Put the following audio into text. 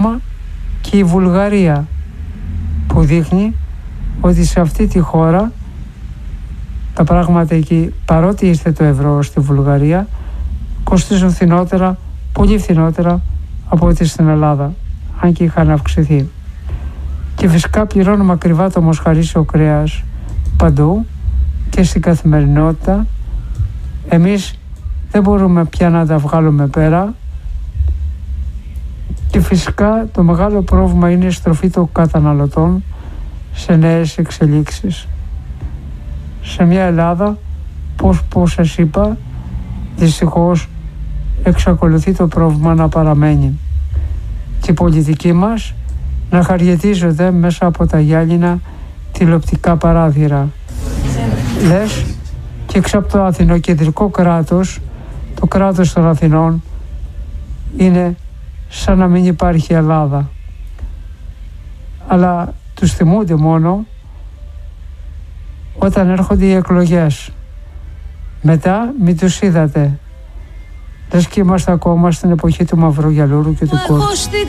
και η Βουλγαρία, που δείχνει ότι σε αυτή τη χώρα τα πράγματα εκεί, παρότι είστε το ευρώ στη Βουλγαρία, κοστίζουν φθηνότερα, πολύ φθηνότερα από ό,τι στην Ελλάδα, αν και είχαν αυξηθεί. Και φυσικά πληρώνουμε ακριβά το μοσχαρίσιο κρέας παντού και στην καθημερινότητα. Εμείς δεν μπορούμε πια να τα βγάλουμε πέρα και φυσικά το μεγάλο πρόβλημα είναι η στροφή των καταναλωτών σε νέες εξελίξεις. Σε μια Ελλάδα, πώς σας είπα, δυστυχώς εξακολουθεί το πρόβλημα να παραμένει και οι πολιτικοί μας να χαριετίζονται μέσα από τα γυάλινα τηλεοπτικά παράθυρα. Λες και έξω από το αθηνοκεντρικό κράτος, το κράτος των Αθηνών είναι σαν να μην υπάρχει Ελλάδα. Αλλά τους θυμούνται μόνο όταν έρχονται οι εκλογές. Μετά μην τους είδατε. Λες και είμαστε ακόμα στην εποχή του Μαυρογιαλούρου και του Κόρτσου.